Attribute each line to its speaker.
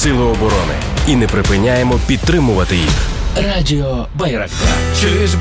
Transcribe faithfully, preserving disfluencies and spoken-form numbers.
Speaker 1: Сили оборони і не припиняємо підтримувати їх. Радіо Байрактар.
Speaker 2: Чуєш,